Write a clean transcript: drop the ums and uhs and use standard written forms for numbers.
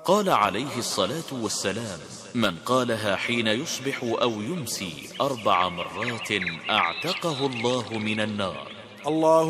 قال عليه الصلاة والسلام: من قالها حين يصبح أو يمسي 4 مرات أعتقه الله من النار. الله